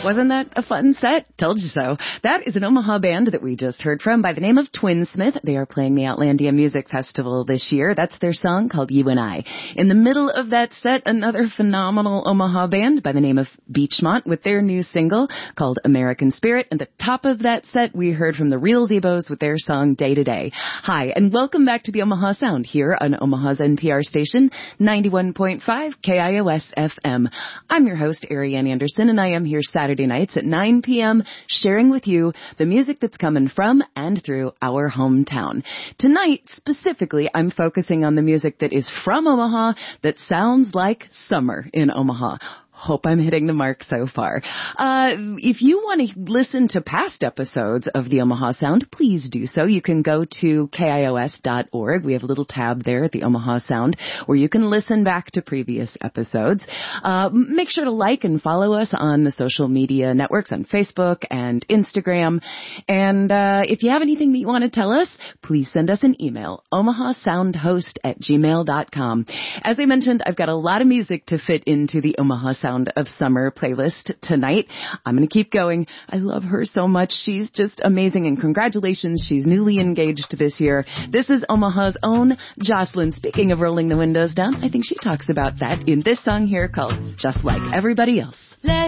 Wasn't that a fun set? Told you so. That is an Omaha band that we just heard from by the name of Twinsmith. They are playing the Outlandia Music Festival this year. That's their song called You and I. In the middle of that set, another phenomenal Omaha band by the name of Beachmont with their new single called American Spirit. And at the top of that set, we heard from the Real Zebos with their song Day to Day. Hi, and welcome back to the Omaha Sound here on Omaha's NPR station, 91.5 KIOS FM. I'm your host, Ariane Anderson, and I am here Saturday nights at 9 p.m. sharing with you the music that's coming from and through our hometown. Tonight, specifically, I'm focusing on the music that is from Omaha that sounds like summer in Omaha. Hope I'm hitting the mark so far. If you want to listen to past episodes of the Omaha Sound, please do so. You can go to KIOS.org. We have a little tab there at the Omaha Sound where you can listen back to previous episodes. Make sure to like and follow us on the social media networks on Facebook and Instagram. And if you have anything that you want to tell us, please send us an email, omahasoundhost@gmail.com. As I mentioned, I've got a lot of music to fit into the Omaha Sound of Summer playlist tonight. I'm going to keep going. I love her so much. She's just amazing, and congratulations. She's newly engaged this year. This is Omaha's own Jocelyn. Speaking of rolling the windows down, I think she talks about that in this song here called Just Like Everybody Else.